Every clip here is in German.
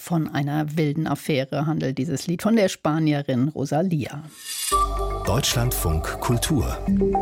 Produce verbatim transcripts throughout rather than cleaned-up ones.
Von einer wilden Affäre handelt dieses Lied von der Spanierin Rosalía. Deutschlandfunk Kultur.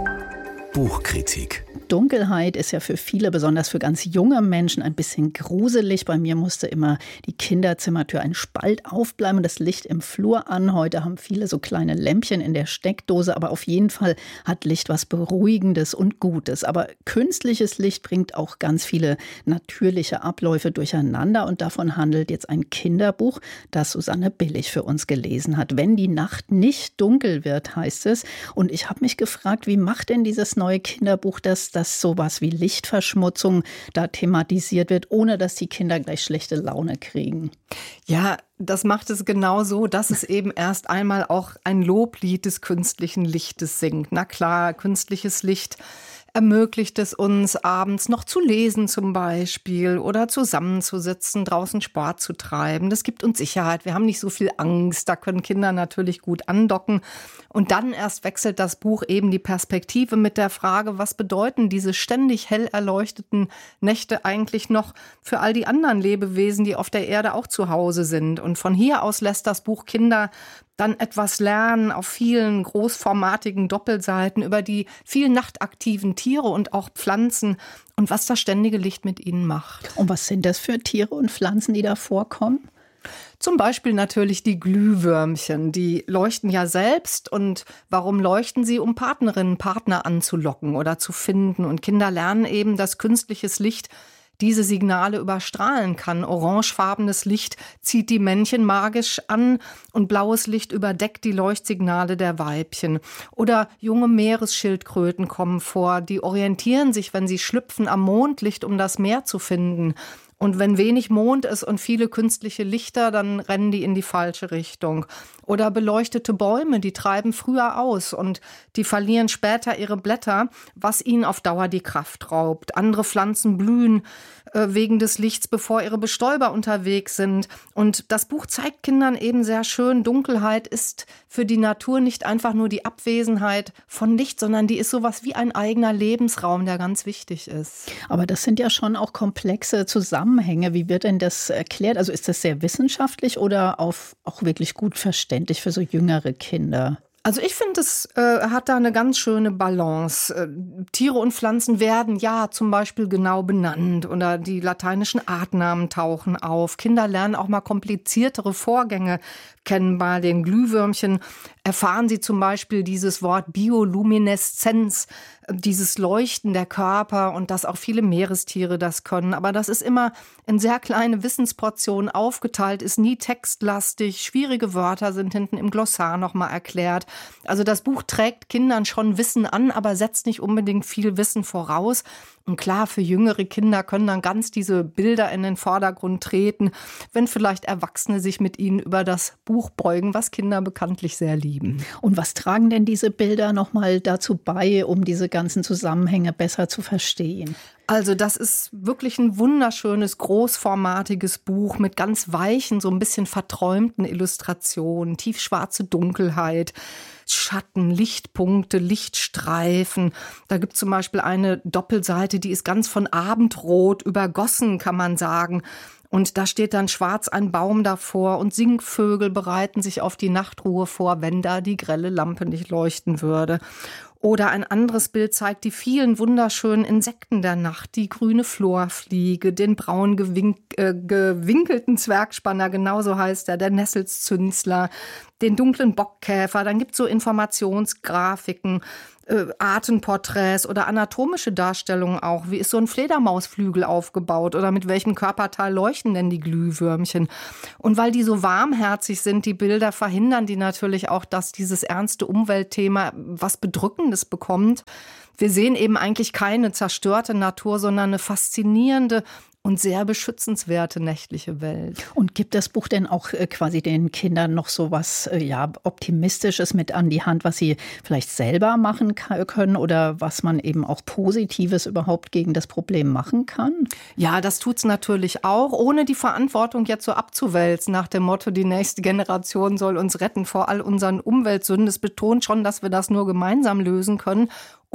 Buchkritik. Dunkelheit ist ja für viele, besonders für ganz junge Menschen, ein bisschen gruselig. Bei mir musste immer die Kinderzimmertür ein Spalt aufbleiben und das Licht im Flur an. Heute haben viele so kleine Lämpchen in der Steckdose, aber auf jeden Fall hat Licht was Beruhigendes und Gutes. Aber künstliches Licht bringt auch ganz viele natürliche Abläufe durcheinander und davon handelt jetzt ein Kinderbuch, das Susanne Billig für uns gelesen hat. Wenn die Nacht nicht dunkel wird, heißt es. Und ich habe mich gefragt, wie macht denn dieses neue Kinderbuch das, dass sowas wie Lichtverschmutzung da thematisiert wird, ohne dass die Kinder gleich schlechte Laune kriegen? Ja, das macht es genau so, dass es eben erst einmal auch ein Loblied des künstlichen Lichtes singt. Na klar, künstliches Licht ermöglicht es uns, abends noch zu lesen zum Beispiel oder zusammenzusitzen, draußen Sport zu treiben. Das gibt uns Sicherheit. Wir haben nicht so viel Angst. Da können Kinder natürlich gut andocken. Und dann erst wechselt das Buch eben die Perspektive mit der Frage, was bedeuten diese ständig hell erleuchteten Nächte eigentlich noch für all die anderen Lebewesen, die auf der Erde auch zu Hause sind. Und von hier aus lässt das Buch Kinder dann etwas lernen auf vielen großformatigen Doppelseiten über die vielen nachtaktiven Tiere und auch Pflanzen und was das ständige Licht mit ihnen macht. Und was sind das für Tiere und Pflanzen, die da vorkommen? Zum Beispiel natürlich die Glühwürmchen, die leuchten ja selbst. Und warum leuchten sie? Um Partnerinnen, Partner anzulocken oder zu finden. Und Kinder lernen eben, dass künstliches Licht diese Signale überstrahlen kann. Orangefarbenes Licht zieht die Männchen magisch an und blaues Licht überdeckt die Leuchtsignale der Weibchen. Oder junge Meeresschildkröten kommen vor, die orientieren sich, wenn sie schlüpfen, am Mondlicht, um das Meer zu finden. Und wenn wenig Mond ist und viele künstliche Lichter, dann rennen die in die falsche Richtung. Oder beleuchtete Bäume, die treiben früher aus und die verlieren später ihre Blätter, was ihnen auf Dauer die Kraft raubt. Andere Pflanzen blühen äh, wegen des Lichts, bevor ihre Bestäuber unterwegs sind. Und das Buch zeigt Kindern eben sehr schön, Dunkelheit ist für die Natur nicht einfach nur die Abwesenheit von Licht, sondern die ist sowas wie ein eigener Lebensraum, der ganz wichtig ist. Aber das sind ja schon auch komplexe Zusammenhänge. Wie wird denn das erklärt? Also ist das sehr wissenschaftlich oder auf, auch wirklich gut verständlich für so jüngere Kinder? Also ich finde, es äh, hat da eine ganz schöne Balance. Äh, Tiere und Pflanzen werden ja zum Beispiel genau benannt oder die lateinischen Artnamen tauchen auf. Kinder lernen auch mal kompliziertere Vorgänge kennen. Bei den Glühwürmchen erfahren sie zum Beispiel dieses Wort Biolumineszenz, dieses Leuchten der Körper und dass auch viele Meerestiere das können. Aber das ist immer in sehr kleine Wissensportionen aufgeteilt, ist nie textlastig. Schwierige Wörter sind hinten im Glossar nochmal erklärt. Also das Buch trägt Kindern schon Wissen an, aber setzt nicht unbedingt viel Wissen voraus. Und klar, für jüngere Kinder können dann ganz diese Bilder in den Vordergrund treten, wenn vielleicht Erwachsene sich mit ihnen über das Buch beugen, was Kinder bekanntlich sehr lieben. Und was tragen denn diese Bilder nochmal dazu bei, um diese ganzen Zusammenhänge besser zu verstehen? Also das ist wirklich ein wunderschönes, großformatiges Buch mit ganz weichen, so ein bisschen verträumten Illustrationen, tiefschwarze Dunkelheit, Schatten, Lichtpunkte, Lichtstreifen. Da gibt es zum Beispiel eine Doppelseite, die ist ganz von Abendrot übergossen, kann man sagen. Und da steht dann schwarz ein Baum davor und Singvögel bereiten sich auf die Nachtruhe vor, wenn da die grelle Lampe nicht leuchten würde. Oder ein anderes Bild zeigt die vielen wunderschönen Insekten der Nacht, die grüne Florfliege, den braun gewink, äh, gewinkelten Zwergspanner, genauso heißt er, der Nesselzünsler, den dunklen Bockkäfer. Dann gibt es so Informationsgrafiken, äh, Artenporträts oder anatomische Darstellungen auch. Wie ist so ein Fledermausflügel aufgebaut oder mit welchem Körperteil leuchten denn die Glühwürmchen? Und weil die so warmherzig sind, die Bilder, verhindern die natürlich auch, dass dieses ernste Umweltthema was Bedrückendes bekommt. Wir sehen eben eigentlich keine zerstörte Natur, sondern eine faszinierende und sehr beschützenswerte nächtliche Welt. Und gibt das Buch denn auch äh, quasi den Kindern noch so was äh, ja, Optimistisches mit an die Hand, was sie vielleicht selber machen k- können oder was man eben auch Positives überhaupt gegen das Problem machen kann? Ja, das tut's natürlich auch, ohne die Verantwortung jetzt so abzuwälzen nach dem Motto, die nächste Generation soll uns retten vor all unseren Umweltsünden. Es betont schon, dass wir das nur gemeinsam lösen können.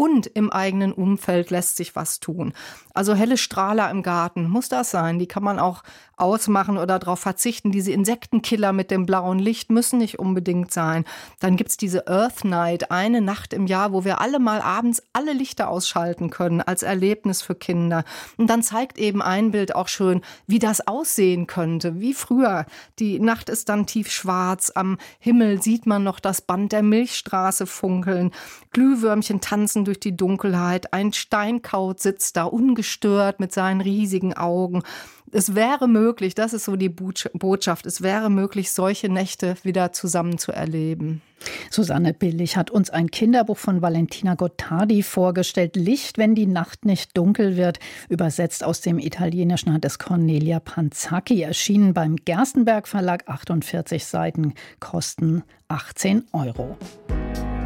Und im eigenen Umfeld lässt sich was tun. Also helle Strahler im Garten, muss das sein? Die kann man auch ausmachen oder darauf verzichten. Diese Insektenkiller mit dem blauen Licht müssen nicht unbedingt sein. Dann gibt's diese Earth Night, eine Nacht im Jahr, wo wir alle mal abends alle Lichter ausschalten können, als Erlebnis für Kinder. Und dann zeigt eben ein Bild auch schön, wie das aussehen könnte, wie früher. Die Nacht ist dann tiefschwarz, am Himmel sieht man noch das Band der Milchstraße funkeln, Glühwürmchen tanzen durch die Dunkelheit, ein Steinkauz sitzt da ungestört mit seinen riesigen Augen. Es wäre möglich, das ist so die Botschaft, es wäre möglich, solche Nächte wieder zusammen zu erleben. Susanne Billig hat uns ein Kinderbuch von Valentina Gottardi vorgestellt. Licht, wenn die Nacht nicht dunkel wird. Übersetzt aus dem Italienischen hat es Cornelia Panzacchi. Erschienen beim Gerstenberg Verlag, achtundvierzig Seiten, kosten achtzehn Euro.